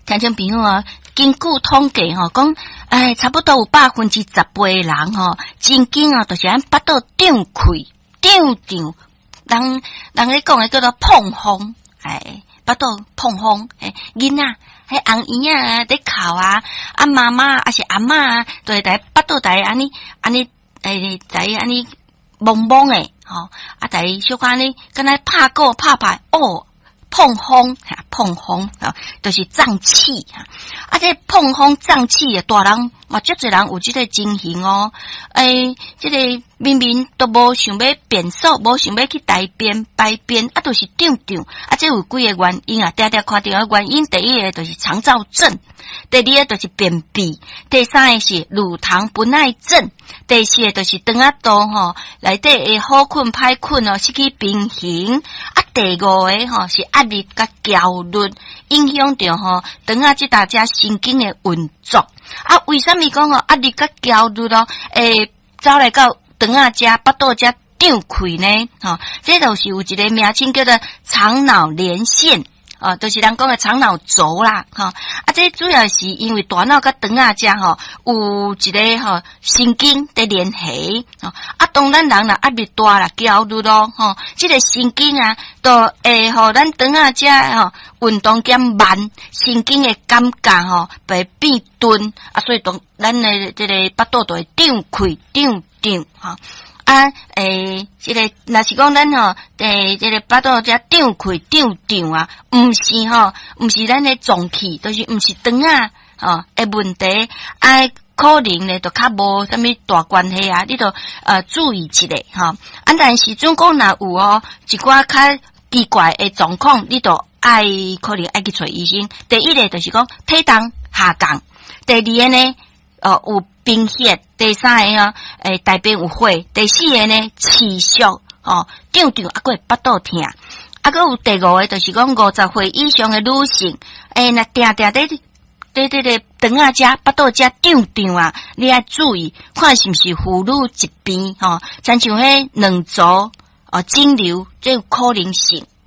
听众朋友啊，根据统计吼，讲差不多有10%的人吼，真经啊，就是咱巴肚胀气、胀，人咧讲诶叫做碰风，巴肚碰风，囡仔。迄红姨啊，在哭啊，妈妈啊是阿嬷啊，都会在巴肚在安尼，在安尼懵懵诶，吼，在小可安尼，敢若拍鼓拍哦，碰风，就是胀气这碰风胀气诶，大人嘛，足侪人有这个情形哦，这个明明都无想要便所，无想要去大便排便，都是胀，这有几个原因啊，定看到的原因，第一个就是肠燥症，第二个就是便秘，第三个是乳糖不耐症，第四个就是肠仔肚吼，内底会好困歹困哦，失去平衡，第五个吼是压力甲焦虑，影响到吼肠仔即大家神经的运作。为什么讲压力甲焦虑咯？走来到肠仔遮、巴肚遮胀气呢？这就是有一个名称叫做肠脑连线。就是人讲的肠脑轴啦，这主要是因为大脑甲肠仔遮有一个神经在联系，当咱人啦压力大啦、焦虑咯，这个神经都会互咱肠仔遮运动减慢，神经的感觉会变钝，所以咱的这个巴肚就会胀气、胀，这个若是讲咱这个巴肚遮胀气胀毋是咱的脏器，就是毋是肠仔的问题，可能呢就较无啥物大关系你就注意一下但是总讲若有一寡较奇怪的状况，你就可能爱去找医生。第一个就是讲体重下降，第二个呢有贫血，第三个大便有火，第四个呢持续胀还巴肚痛，还有第五个就是讲50岁以上的女性，若定在肠仔遮、巴肚遮胀你要注意，看是毋是妇女疾病亲像迄卵巢肿瘤，这有可能性。